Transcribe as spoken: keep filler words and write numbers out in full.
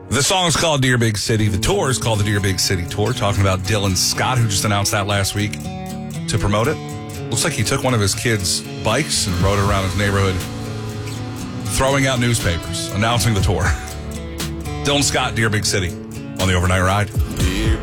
The song's called Dear Big City. The tour is called the Dear Big City Tour, talking about Dylan Scott, who just announced that last week to promote it. Looks like he took one of his kids' bikes and rode it around his neighborhood, throwing out newspapers, announcing the tour. Dylan Scott, Dear Big City, on the Overnight Ride.